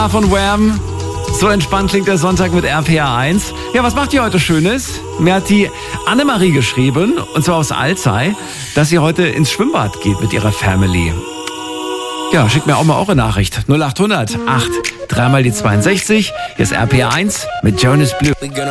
Star von Wham. So entspannt klingt der Sonntag mit RPA1. Ja, was macht ihr heute Schönes? Mir hat die Annemarie geschrieben, und zwar aus Alzey, dass sie heute ins Schwimmbad geht mit ihrer Family. Ja, schickt mir auch mal eure Nachricht. 0800 8 3 mal die 62. Hier ist RPA1 mit Jonas Blue.